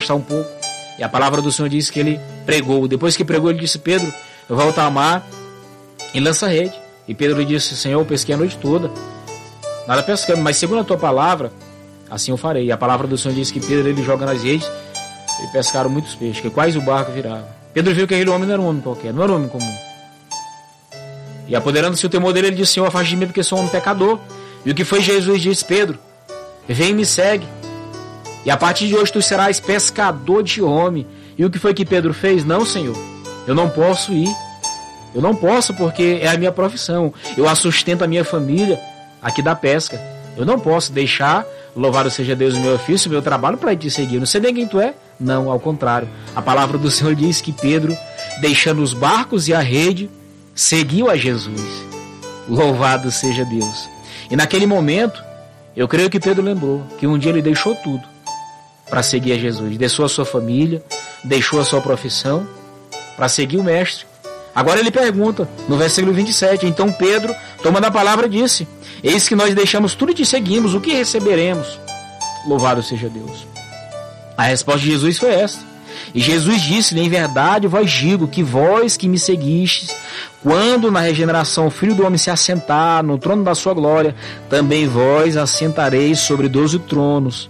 afastar um pouco. E a palavra do Senhor diz que ele pregou. Depois que pregou, ele disse: Pedro, volta ao mar e lança a rede. E Pedro lhe disse: Senhor, eu pesquei a noite toda, nada pescando, mas segundo a tua palavra, assim eu farei. E a palavra do Senhor diz que Pedro, ele joga nas redes, e pescaram muitos peixes, que quase o barco virava. Pedro viu que aquele homem não era um homem qualquer, não era um homem comum. E apoderando-se o temor dele, ele disse: Senhor, afaste de mim, porque sou um homem pecador. E o que foi? Jesus disse: Pedro, vem e me segue, e a partir de hoje tu serás pescador de homem. E o que foi que Pedro fez? Não, Senhor, eu não posso ir. Eu não posso, porque é a minha profissão. Eu sustento a minha família aqui da pesca. Eu não posso deixar, louvado seja Deus, o meu ofício, o meu trabalho, para te seguir. Eu não sei nem quem tu é. Não, ao contrário. A palavra do Senhor diz que Pedro, deixando os barcos e a rede, seguiu a Jesus. Louvado seja Deus. E naquele momento, eu creio que Pedro lembrou que um dia ele deixou tudo para seguir a Jesus. Deixou a sua família, deixou a sua profissão para seguir o Mestre. Agora ele pergunta, no versículo 27, então Pedro, tomando a palavra, disse: eis que nós deixamos tudo e te seguimos, o que receberemos? Louvado seja Deus. A resposta de Jesus foi esta. E Jesus disse-lhe: em verdade vos digo que vós que me seguistes, quando na regeneração o Filho do Homem se assentar no trono da sua glória, também vós assentareis sobre 12 tronos,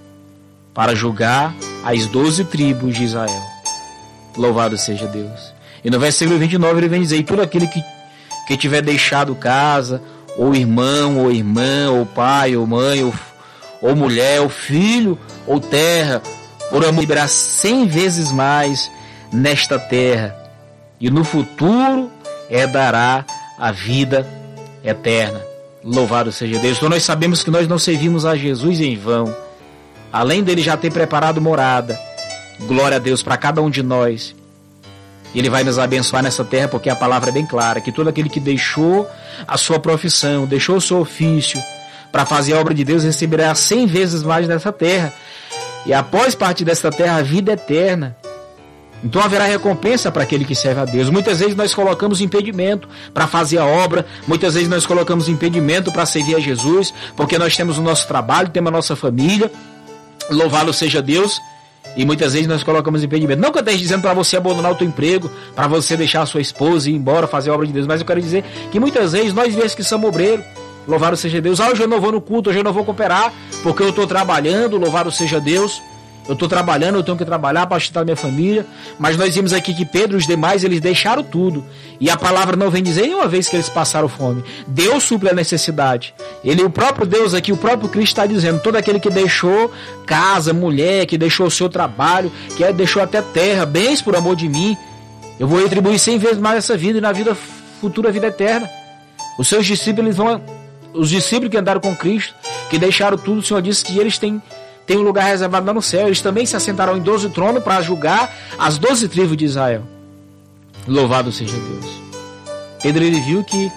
para julgar as 12 tribos de Israel. Louvado seja Deus. E no versículo 29 ele vem dizer: e todo aquele que tiver deixado casa, ou irmão, ou irmã, ou pai, ou mãe, ou mulher, ou filho, ou terra, por amor, receberá 100 vezes mais nesta terra, e no futuro herdará a vida eterna. Louvado seja Deus. Então nós sabemos que nós não servimos a Jesus em vão. Além dele já ter preparado morada, glória a Deus para cada um de nós. Ele vai nos abençoar nessa terra, porque a palavra é bem clara, que todo aquele que deixou a sua profissão, deixou o seu ofício para fazer a obra de Deus, receberá 100 vezes mais nessa terra. E após partir desta terra, a vida eterna. Então haverá recompensa para aquele que serve a Deus. Muitas vezes nós colocamos impedimento para fazer a obra, muitas vezes nós colocamos impedimento para servir a Jesus, porque nós temos o nosso trabalho, temos a nossa família, louvado seja Deus. E muitas vezes nós colocamos impedimento. Não que eu esteja dizendo para você abandonar o teu emprego, para você deixar a sua esposa e ir embora fazer a obra de Deus, mas eu quero dizer que muitas vezes nós vemos que somos obreiros, louvado seja Deus. Hoje eu não vou no culto, hoje eu não vou cooperar, porque eu estou trabalhando, louvado seja Deus. Eu estou trabalhando, eu tenho que trabalhar para sustentar minha família. Mas nós vimos aqui que Pedro e os demais, eles deixaram tudo. E a palavra não vem dizer nenhuma vez que eles passaram fome. Deus suple a necessidade. O próprio Deus aqui, o próprio Cristo está dizendo: todo aquele que deixou casa, mulher, que deixou o seu trabalho, que deixou até terra, bens por amor de mim, eu vou retribuir 100 vezes mais essa vida, e na vida futura, a vida eterna. Os seus discípulos os discípulos que andaram com Cristo, que deixaram tudo, o Senhor disse que eles têm um lugar reservado lá no céu. Eles também se assentarão em 12 tronos para julgar as 12 tribos de Israel. Louvado seja Deus. Pedro, ele viu que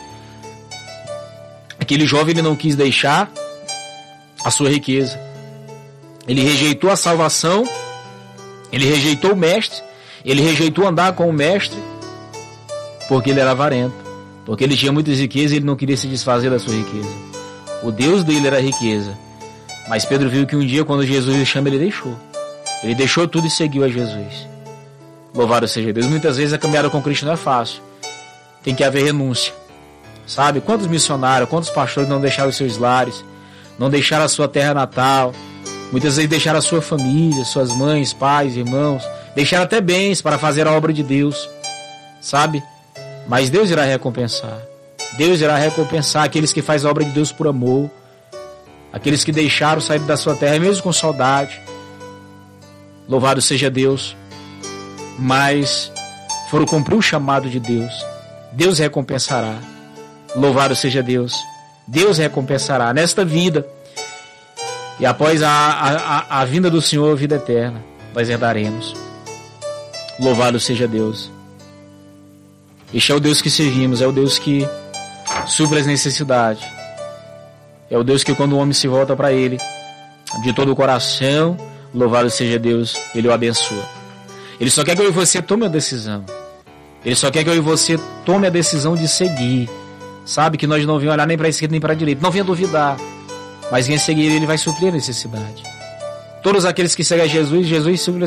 aquele jovem, ele não quis deixar a sua riqueza. Ele rejeitou a salvação, ele rejeitou o mestre, ele rejeitou andar com o mestre, porque ele era avarento, porque ele tinha muitas riquezas e ele não queria se desfazer da sua riqueza. O Deus dele era a riqueza. Mas Pedro viu que um dia, quando Jesus o chama, ele deixou. Ele deixou tudo e seguiu a Jesus. Louvado seja Deus. Muitas vezes a caminhada com Cristo não é fácil. Tem que haver renúncia. Sabe? Quantos missionários, quantos pastores não deixaram os seus lares, não deixaram a sua terra natal, muitas vezes deixaram a sua família, suas mães, pais, irmãos, deixaram até bens para fazer a obra de Deus. Sabe? Mas Deus irá recompensar. Deus irá recompensar aqueles que fazem a obra de Deus por amor, aqueles que deixaram sair da sua terra, mesmo com saudade. Louvado seja Deus. Mas foram cumprir o chamado de Deus. Deus recompensará. Louvado seja Deus. Deus recompensará nesta vida. E após a vinda do Senhor, a vida eterna, nós herdaremos. Louvado seja Deus. Este é o Deus que servimos. É o Deus que supre as necessidades. É o Deus que, quando o homem se volta para Ele de todo o coração, louvado seja Deus, Ele o abençoa. Ele só quer que eu e você tome a decisão. Ele só quer que eu e você tome a decisão de seguir. Sabe que nós não venhamos olhar nem para a esquerda nem para a direita. Não venha duvidar. Mas venha seguir Ele vai suprir a necessidade. Todos aqueles que seguem a Jesus, Jesus supre